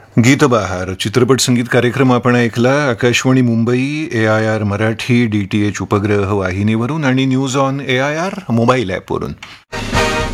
गीतबहार चित्रपट संगीत कार्यक्रम आपण ऐकला आकाशवाणी मुंबई AIR मराठी DTH उपग्रह वाहिनीवरून आणि न्यूज ऑन AIR मोबाईल ॲपवरून.